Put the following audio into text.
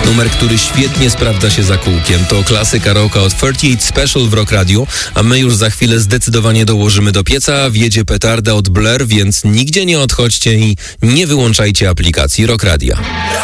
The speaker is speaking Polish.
Numer, który świetnie sprawdza się za kółkiem. To klasyka rocka od 38 Special w Rock Radio, a my już za chwilę zdecydowanie dołożymy do pieca. Wjedzie petarda od Blur, więc nigdzie nie odchodźcie i nie wyłączajcie aplikacji Rock Radia.